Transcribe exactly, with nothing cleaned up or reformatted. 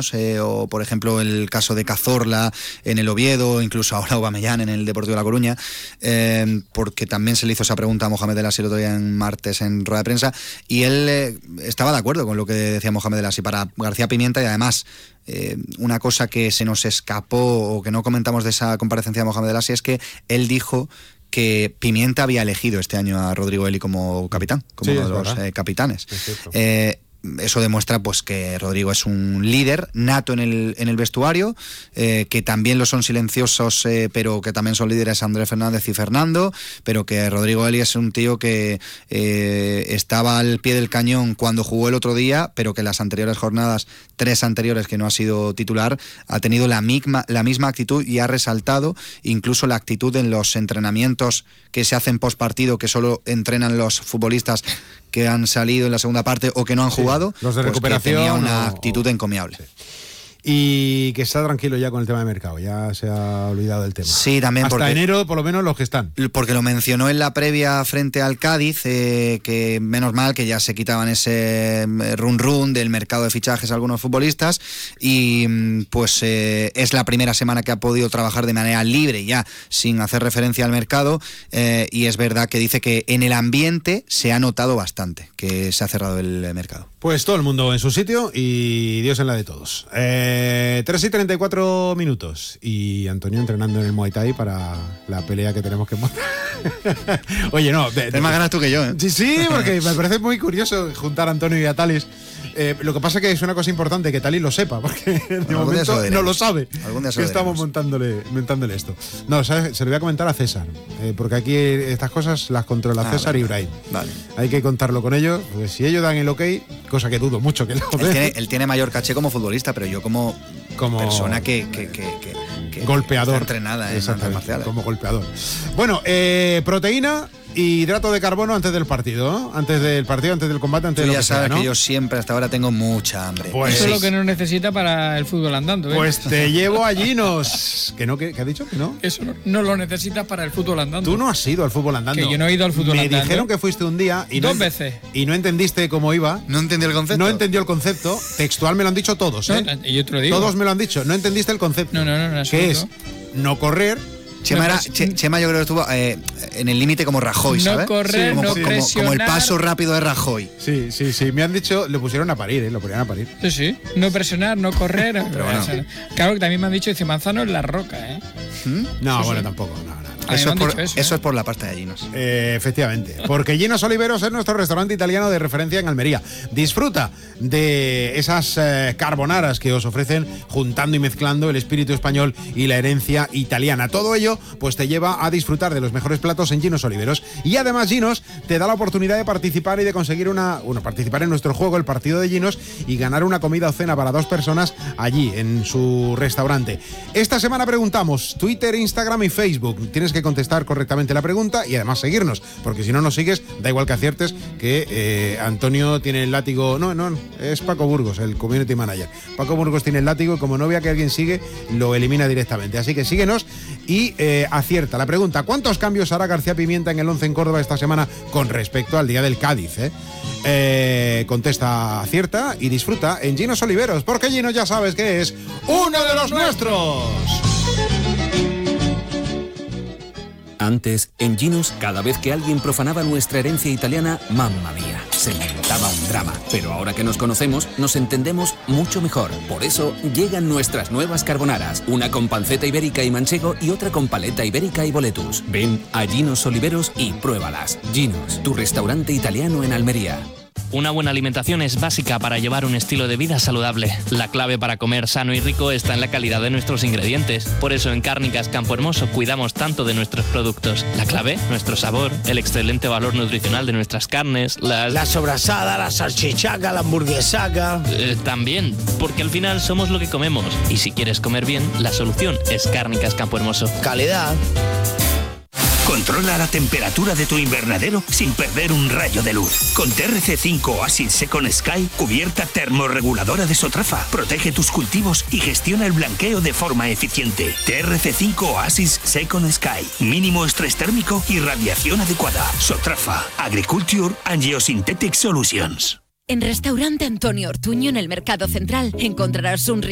años, eh, o por ejemplo el caso de Cazorla en el Oviedo, incluso ahora Aubameyang en el Deportivo de La Coruña, eh, porque también se le hizo esa pregunta a Mohamed El Assi el otro día en martes en rueda de prensa, y él eh, estaba de acuerdo con lo que decía Mohamed El Assi para García Pimienta. Y además eh, una cosa que se nos escapó o que no comentamos de esa comparecencia de Mohamed El Assi es que él dijo que Pimienta había elegido este año a Rodrigo Eli como capitán, como sí, uno de los eh, capitanes. Eh, eso demuestra pues que Rodrigo es un líder nato en el, en el vestuario, eh, que también lo son silenciosos, eh, pero que también son líderes Andrés Fernández y Fernando, pero que Rodrigo Eli es un tío que eh, estaba al pie del cañón cuando jugó el otro día, pero que las anteriores jornadas, tres anteriores que no ha sido titular, ha tenido la misma, la misma actitud y ha resaltado incluso la actitud en los entrenamientos que se hacen post partido, que solo entrenan los futbolistas que han salido en la segunda parte o que no han sí, jugado, los de recuperación, pues que tenía una o, actitud encomiable. Sí. Y que está tranquilo ya con el tema de mercado, ya se ha olvidado del tema. Sí, también. Hasta porque, enero, por lo menos los que están. Porque lo mencionó en la previa frente al Cádiz, eh, que menos mal que ya se quitaban ese run run del mercado de fichajes a algunos futbolistas, y pues eh, es la primera semana que ha podido trabajar de manera libre ya, sin hacer referencia al mercado, eh, y es verdad que dice que en el ambiente se ha notado bastante que se ha cerrado el mercado. Pues todo el mundo en su sitio y Dios en la de todos. Eh, tres y treinta y cuatro minutos. Y Antonio entrenando en el Muay Thai para la pelea que tenemos que montar. Oye, no. Tienes más ganas tú que yo, ¿eh? Sí, sí, porque me parece muy curioso juntar a Antonio y a Talis. Eh, lo que pasa es que es una cosa importante que Talis lo sepa, porque de bueno, momento lo no lo sabe. Algún día se que lo estamos montándole, montándole esto. No, ¿sabes? Se lo voy a comentar a César, eh, porque aquí estas cosas las controla ah, César vale, y Ibrahim. Vale. Hay que contarlo con ellos, porque si ellos dan el ok, cosa que dudo mucho que lo den. Él tiene, él tiene mayor caché como futbolista, pero yo como, como persona que, que, que, que, que golpeador, que está entrenada en artes marciales. Como golpeador. Bueno, eh, proteína y hidrato de carbono antes del partido, ¿no? Antes del partido, antes del combate, antes Tú de lo ya que sabes sea, ¿no? que yo siempre hasta ahora tengo mucha hambre. Pues eso es lo que no necesita para el fútbol andando, ¿eh? Pues te llevo a Ginos. ¿Que no? ¿Qué, ¿Qué ha dicho? ¿Que no? Eso no, no lo necesitas para el fútbol andando. Tú no has ido al fútbol andando. Que yo no he ido al fútbol Me andando. Me dijeron que fuiste un día y dos no, veces y no entendiste cómo iba. ¿No entendió el concepto? No entendió el concepto. Textual me lo han dicho todos, ¿eh? No, yo te lo digo. Todos me lo han dicho. No entendiste el concepto. No, no, no. no ¿Qué es? No correr. Chema, era, Chema yo creo que estuvo eh, en el límite como Rajoy, ¿sabes? No correr, sí, como, no como, presionar. como el paso rápido de Rajoy. Sí, sí, sí. Me han dicho, le pusieron a parir, ¿eh? Lo ponían a parir. Sí, sí. No presionar, no correr. Pero bueno. Claro que también me han dicho, dice Manzano en la roca, ¿eh? ¿Mm? No, sí, bueno, sí. tampoco, no, no. Eso, es por, eso, eso ¿eh? es por la pasta de Ginos. Eh, efectivamente, porque Ginos Oliveros es nuestro restaurante italiano de referencia en Almería. Disfruta de esas eh, carbonaras que os ofrecen juntando y mezclando el espíritu español y la herencia italiana. Todo ello pues te lleva a disfrutar de los mejores platos en Ginos Oliveros. Y además Ginos te da la oportunidad de participar y de conseguir una, bueno, participar en nuestro juego, el partido de Ginos, y ganar una comida o cena para dos personas allí en su restaurante. Esta semana preguntamos Twitter, Instagram y Facebook. Tienes que contestar correctamente la pregunta y además seguirnos, porque si no nos sigues, da igual que aciertes, que eh, Antonio tiene el látigo. No, no, es Paco Burgos, el community manager. Paco Burgos tiene el látigo y como no vea que alguien sigue, lo elimina directamente. Así que síguenos y eh, acierta la pregunta: ¿cuántos cambios hará García Pimienta en el once en Córdoba esta semana con respecto al día del Cádiz? Eh? Eh, contesta, acierta y disfruta en Ginos Oliveros, porque Ginos ya sabes que es uno de los nuestros. Antes, en Ginos, cada vez que alguien profanaba nuestra herencia italiana, mamma mía, se montaba un drama. Pero ahora que nos conocemos, nos entendemos mucho mejor. Por eso, llegan nuestras nuevas carbonaras. Una con panceta ibérica y manchego y otra con paleta ibérica y boletus. Ven a Ginos Oliveros y pruébalas. Ginos, tu restaurante italiano en Almería. Una buena alimentación es básica para llevar un estilo de vida saludable. La clave para comer sano y rico está en la calidad de nuestros ingredientes. Por eso en Cárnicas Campo Hermoso cuidamos tanto de nuestros productos. La clave, nuestro sabor, el excelente valor nutricional de nuestras carnes, las... La sobrasada, la salchichaca, la hamburguesaca... Eh, también, porque al final somos lo que comemos. Y si quieres comer bien, la solución es Cárnicas Campo Hermoso. Calidad. Controla la temperatura de tu invernadero sin perder un rayo de luz. Con T R C cinco Oasis Second Sky, cubierta termorreguladora de Sotrafa, protege tus cultivos y gestiona el blanqueo de forma eficiente. T R C cinco Oasis Second Sky, mínimo estrés térmico y radiación adecuada. Sotrafa, Agriculture and Geosynthetic Solutions. En Restaurante Antonio Ortuño, en el Mercado Central, encontrarás un